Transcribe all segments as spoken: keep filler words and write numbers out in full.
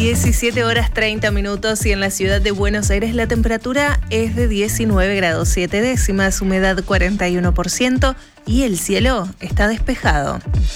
diecisiete horas treinta minutos y en la ciudad de Buenos Aires la temperatura es de diecinueve grados siete décimas, humedad cuarenta y uno por ciento y el cielo está despejado.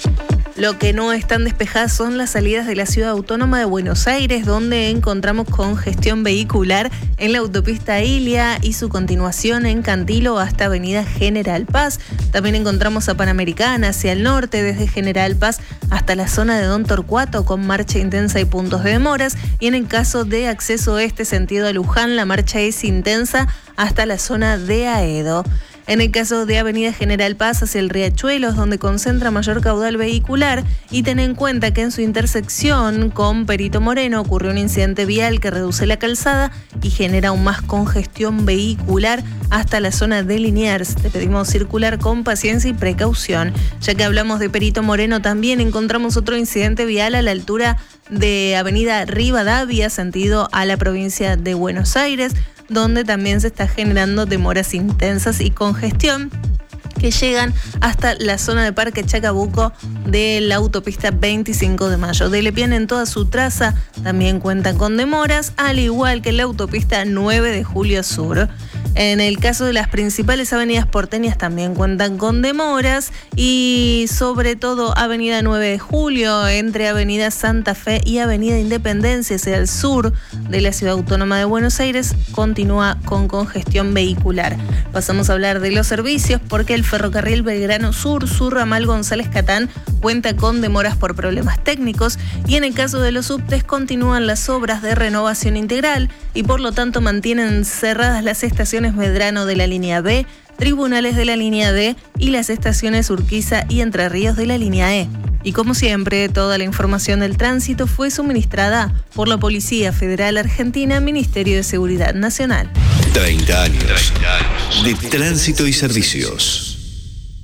Lo que no están despejadas son las salidas de la Ciudad Autónoma de Buenos Aires, donde encontramos congestión vehicular en la autopista Ilia y su continuación en Cantilo hasta Avenida General Paz. También encontramos a Panamericana hacia el norte, desde General Paz hasta la zona de Don Torcuato, con marcha intensa y puntos de demoras. Y en el caso de acceso este sentido a Luján, la marcha es intensa hasta la zona de Aedo. En el caso de Avenida General Paz hacia el Riachuelos, donde concentra mayor caudal vehicular, y ten en cuenta que en su intersección con Perito Moreno ocurrió un incidente vial que reduce la calzada y genera aún más congestión vehicular hasta la zona de Liniers. Te pedimos circular con paciencia y precaución. Ya que hablamos de Perito Moreno, también encontramos otro incidente vial a la altura de Avenida Rivadavia, sentido a la provincia de Buenos Aires, donde también se está generando demoras intensas y congestión que llegan hasta la zona de Parque Chacabuco de la autopista veinticinco de mayo. Delepiane en toda su traza también cuenta con demoras, al igual que la autopista nueve de julio Sur. En el caso de las principales avenidas porteñas también cuentan con demoras y sobre todo Avenida nueve de julio entre Avenida Santa Fe y Avenida Independencia hacia el sur de la Ciudad Autónoma de Buenos Aires continúa con congestión vehicular. Pasamos a hablar de los servicios porque el ferrocarril Belgrano Sur, su ramal González Catán, cuenta con demoras por problemas técnicos y en el caso de los subtes continúan las obras de renovación integral y por lo tanto mantienen cerradas las estaciones Medrano de la línea B, Tribunales de la línea D y las estaciones Urquiza y Entre Ríos de la línea E. Y como siempre, toda la información del tránsito fue suministrada por la Policía Federal Argentina, Ministerio de Seguridad Nacional. treinta años de tránsito y servicios.